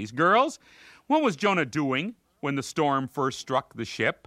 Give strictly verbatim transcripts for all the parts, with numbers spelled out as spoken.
These girls, what was Jonah doing when the storm first struck the ship?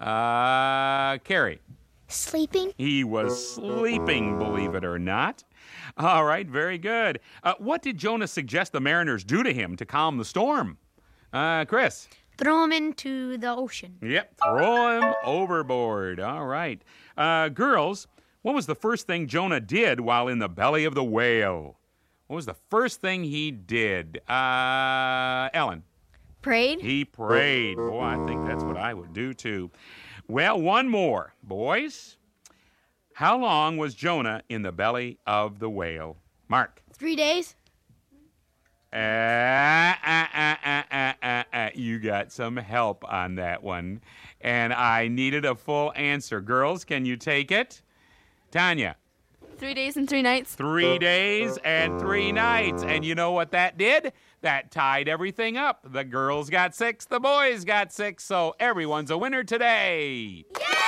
Uh, Carrie. Sleeping? He was sleeping, believe it or not. All right, very good. Uh, what did Jonah suggest the mariners do to him to calm the storm? Uh, Chris. Throw him into the ocean. Yep, throw him overboard. All right. Uh, girls, what was the first thing Jonah did while in the belly of the whale? What was the first thing he did? Uh, Ellen. Prayed? He prayed. Boy, I think that's what I would do too. Well, one more. Boys, how long was Jonah in the belly of the whale? Mark. Three days. Uh, uh, uh, uh, uh, uh, uh. You got some help on that one. And I needed a full answer. Girls, can you take it? Tanya. Three days and three nights. Three days and three nights. And you know what that did? That tied everything up. The girls got six, the boys got six, so everyone's a winner today.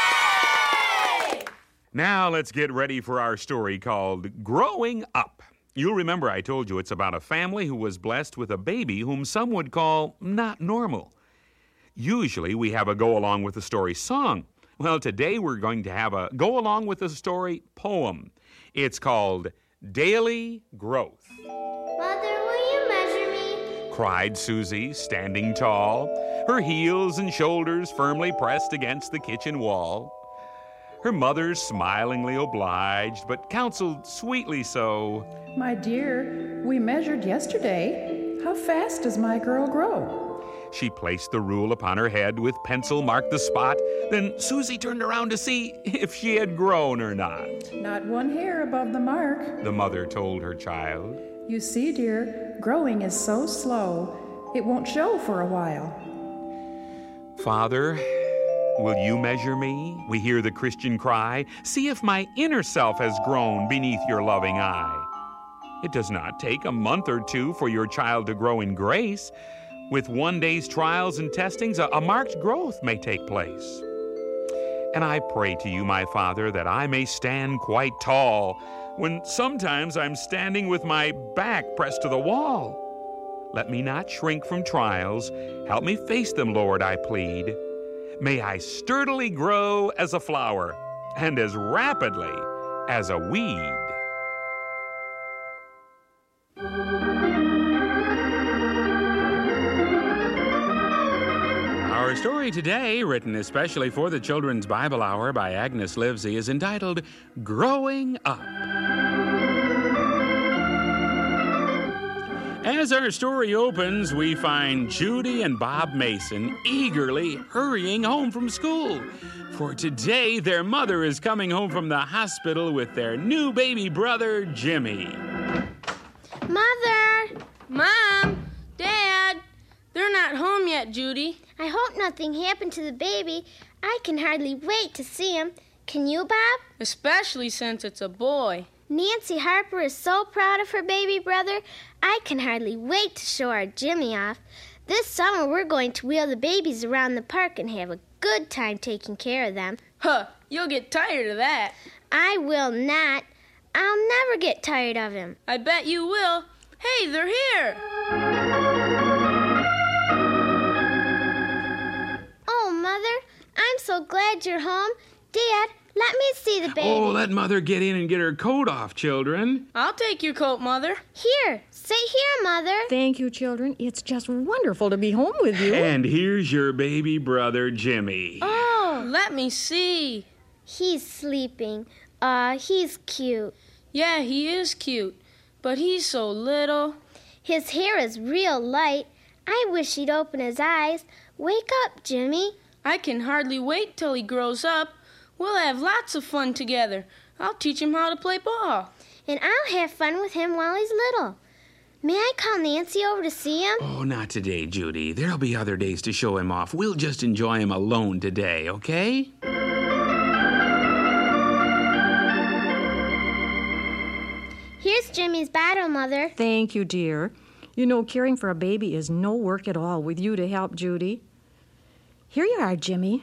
Yay! Now let's get ready for our story called Growing Up. You'll remember I told you it's about a family who was blessed with a baby whom some would call not normal. Usually we have a go-along with the story song. Well, today we're going to have a go-along-with-the story poem. It's called Daily Growth. Mother, will you measure me? Cried Susie, standing tall, her heels and shoulders firmly pressed against the kitchen wall. Her mother smilingly obliged, but counseled sweetly so. My dear, we measured yesterday. How fast does my girl grow? She placed the rule upon her head, with pencil marked the spot. Then Susie turned around to see if she had grown or not. Not one hair above the mark, the mother told her child. You see, dear, growing is so slow, it won't show for a while. Father, will you measure me? We hear the Christian cry. See if my inner self has grown beneath your loving eye. It does not take a month or two for your child to grow in grace. With one day's trials and testings, a, a marked growth may take place. And I pray to you, my Father, that I may stand quite tall when sometimes I'm standing with my back pressed to the wall. Let me not shrink from trials. Help me face them, Lord, I plead. May I sturdily grow as a flower and as rapidly as a weed. Our story today, written especially for the Children's Bible Hour by Agnes Livesey, is entitled Growing Up. As our story opens, we find Judy and Bob Mason eagerly hurrying home from school. For today, their mother is coming home from the hospital with their new baby brother, Jimmy. Mother! Mom! Dad! They're not home yet, Judy. I hope nothing happened to the baby. I can hardly wait to see him. Can you, Bob? Especially since it's a boy. Nancy Harper is so proud of her baby brother. I can hardly wait to show our Jimmy off. This summer we're going to wheel the babies around the park and have a good time taking care of them. Huh, you'll get tired of that. I will not. I'll never get tired of him. I bet you will. Hey, they're here! Oh, Mother, I'm so glad you're home. Dad, let me see the baby. Oh, let Mother get in and get her coat off, children. I'll take your coat, Mother. Here, sit here, Mother. Thank you, children. It's just wonderful to be home with you. And here's your baby brother, Jimmy. Oh, let me see. He's sleeping. Uh, he's cute. Yeah, he is cute, but he's so little. His hair is real light. I wish he'd open his eyes. Wake up, Jimmy. I can hardly wait till he grows up. We'll have lots of fun together. I'll teach him how to play ball. And I'll have fun with him while he's little. May I call Nancy over to see him? Oh, not today, Judy. There'll be other days to show him off. We'll just enjoy him alone today, okay? Here's Jimmy's bottle, Mother. Thank you, dear. You know, caring for a baby is no work at all with you to help, Judy. Here you are, Jimmy.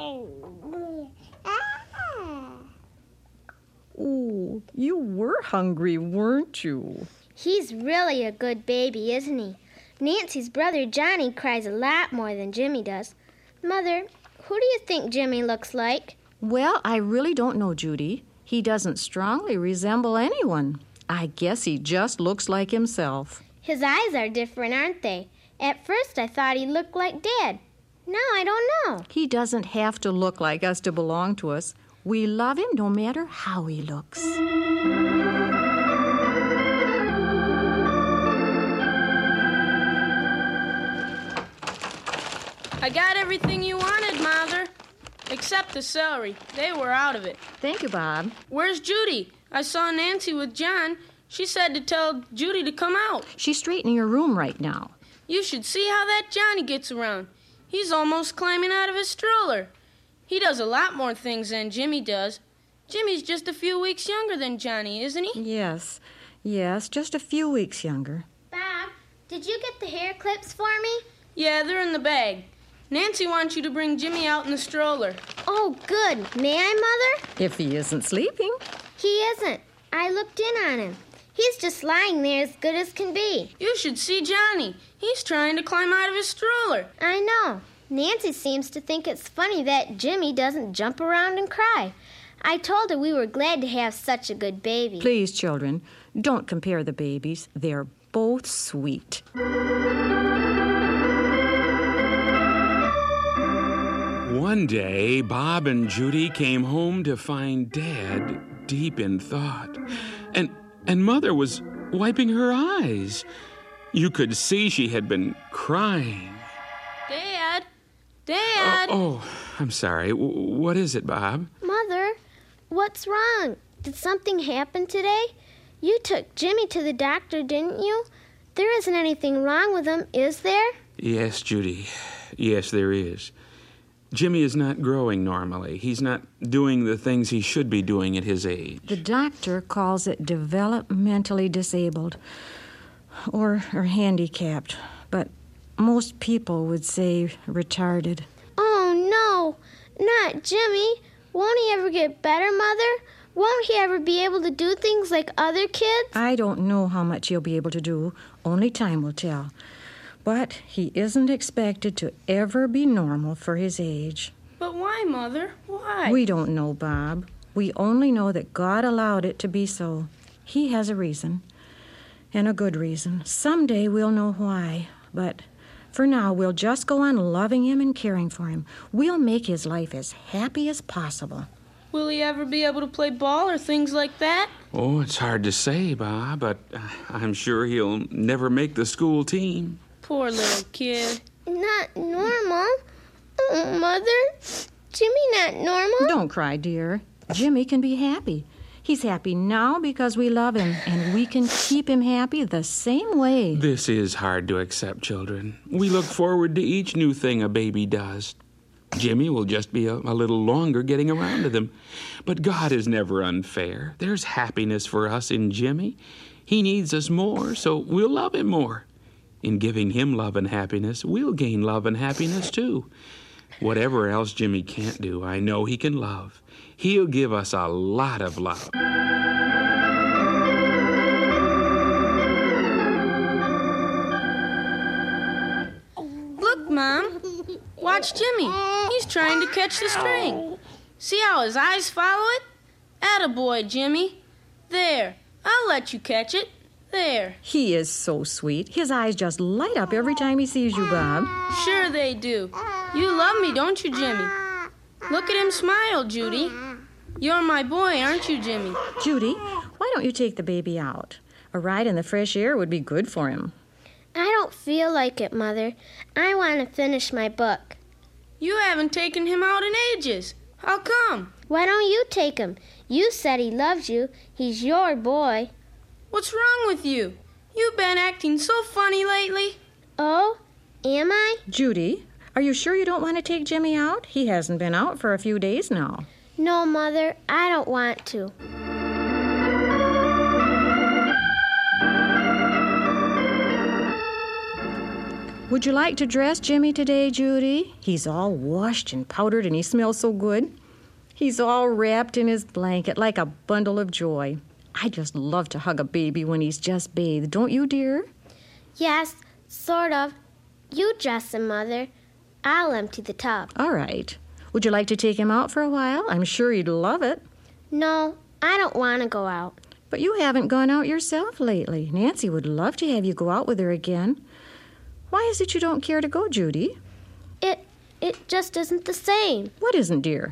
Ooh, you were hungry, weren't you? He's really a good baby, isn't he? Nancy's brother Johnny cries a lot more than Jimmy does. Mother, who do you think Jimmy looks like? Well, I really don't know, Judy. He doesn't strongly resemble anyone. I guess he just looks like himself. His eyes are different, aren't they? At first I thought he looked like Dad. Now I don't know. He doesn't have to look like us to belong to us. We love him no matter how he looks. I got everything you wanted, Mother. Except the celery. They were out of it. Thank you, Bob. Where's Judy? I saw Nancy with John. She said to tell Judy to come out. She's straightening her room right now. You should see how that Johnny gets around. He's almost climbing out of his stroller. He does a lot more things than Jimmy does. Jimmy's just a few weeks younger than Johnny, isn't he? Yes, yes, just a few weeks younger. Bob, did you get the hair clips for me? Yeah, they're in the bag. Nancy wants you to bring Jimmy out in the stroller. Oh, good. May I, Mother? If he isn't sleeping. He isn't. I looked in on him. He's just lying there as good as can be. You should see Johnny. He's trying to climb out of his stroller. I know. Nancy seems to think it's funny that Jimmy doesn't jump around and cry. I told her we were glad to have such a good baby. Please, children, don't compare the babies. They're both sweet. One day, Bob and Judy came home to find Dad deep in thought. And and Mother was wiping her eyes. You could see she had been crying. Dad! Dad! Oh, oh I'm sorry. W- what is it, Bob? Mother, what's wrong? Did something happen today? You took Jimmy to the doctor, didn't you? There isn't anything wrong with him, is there? Yes, Judy. Yes, there is. Jimmy is not growing normally. He's not doing the things he should be doing at his age. The doctor calls it developmentally disabled or, or handicapped, but most people would say retarded. Oh, no, not Jimmy. Won't he ever get better, Mother? Won't he ever be able to do things like other kids? I don't know how much he'll be able to do. Only time will tell. But he isn't expected to ever be normal for his age. But why, Mother? Why? We don't know, Bob. We only know that God allowed it to be so. He has a reason, and a good reason. Someday we'll know why, but for now we'll just go on loving him and caring for him. We'll make his life as happy as possible. Will he ever be able to play ball or things like that? Oh, it's hard to say, Bob, but uh, I'm sure he'll never make the school team. Poor little kid. Not normal? Oh, Mother, Jimmy not normal? Don't cry, dear. Jimmy can be happy. He's happy now because we love him, and we can keep him happy the same way. This is hard to accept, children. We look forward to each new thing a baby does. Jimmy will just be a, a little longer getting around to them. But God is never unfair. There's happiness for us in Jimmy. He needs us more, so we'll love him more. In giving him love and happiness, we'll gain love and happiness too. Whatever else Jimmy can't do, I know he can love. He'll give us a lot of love. Look, Mom. Watch Jimmy. He's trying to catch the string. See how his eyes follow it? Attaboy, Jimmy. There. I'll let you catch it. There. He is so sweet. His eyes just light up every time he sees you, Bob. Sure they do. You love me, don't you, Jimmy? Look at him smile, Judy. You're my boy, aren't you, Jimmy? Judy, why don't you take the baby out? A ride in the fresh air would be good for him. I don't feel like it, Mother. I want to finish my book. You haven't taken him out in ages. How come? Why don't you take him? You said he loves you. He's your boy. What's wrong with you? You've been acting so funny lately. Oh, am I? Judy, are you sure you don't want to take Jimmy out? He hasn't been out for a few days now. No, Mother, I don't want to. Would you like to dress Jimmy today, Judy? He's all washed and powdered and he smells so good. He's all wrapped in his blanket like a bundle of joy. I just love to hug a baby when he's just bathed, don't you, dear? Yes, sort of. You dress him, Mother. I'll empty the tub. All right. Would you like to take him out for a while? I'm sure he'd love it. No, I don't want to go out. But you haven't gone out yourself lately. Nancy would love to have you go out with her again. Why is it you don't care to go, Judy? It it just isn't the same. What isn't, dear?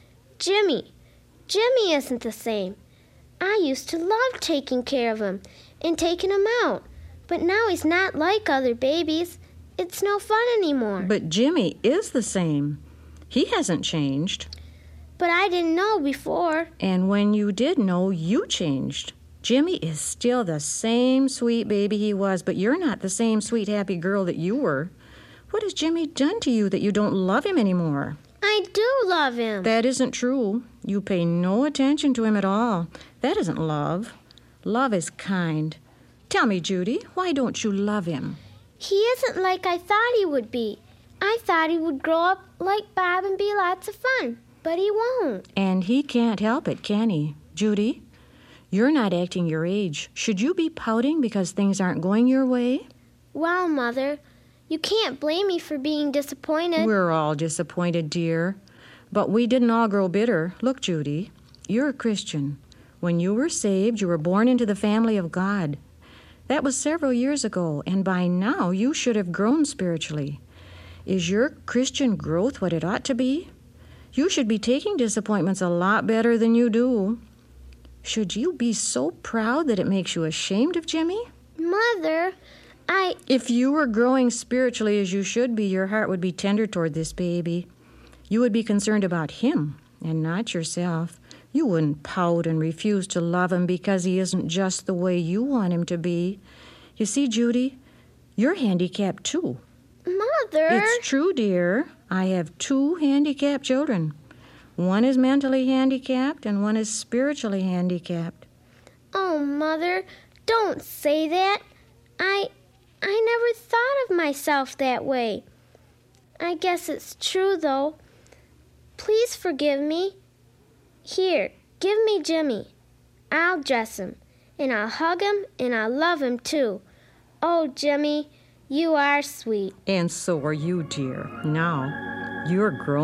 Jimmy. Jimmy isn't the same. I used to love taking care of him and taking him out. But now he's not like other babies. It's no fun anymore. But Jimmy is the same. He hasn't changed. But I didn't know before. And when you did know, you changed. Jimmy is still the same sweet baby he was, but you're not the same sweet, happy girl that you were. What has Jimmy done to you that you don't love him anymore? I do love him. That isn't true. You pay no attention to him at all. That isn't love. Love is kind. Tell me, Judy, why don't you love him? He isn't like I thought he would be. I thought he would grow up like Bob and be lots of fun, but he won't. And he can't help it, can he? Judy, you're not acting your age. Should you be pouting because things aren't going your way? Well, Mother, you can't blame me for being disappointed. We're all disappointed, dear. But we didn't all grow bitter. Look, Judy, you're a Christian. When you were saved, you were born into the family of God. That was several years ago, and by now you should have grown spiritually. Is your Christian growth what it ought to be? You should be taking disappointments a lot better than you do. Should you be so proud that it makes you ashamed of Jimmy? Mother, I... If you were growing spiritually as you should be, your heart would be tender toward this baby. You would be concerned about him and not yourself. You wouldn't pout and refuse to love him because he isn't just the way you want him to be. You see, Judy, you're handicapped too. Mother... It's true, dear. I have two handicapped children. One is mentally handicapped and one is spiritually handicapped. Oh, Mother, don't say that. I... I never thought of myself that way. I guess it's true, though. Please forgive me. Here, give me Jimmy. I'll dress him, and I'll hug him, and I'll love him, too. Oh, Jimmy, you are sweet. And so are you, dear. Now, you're grown.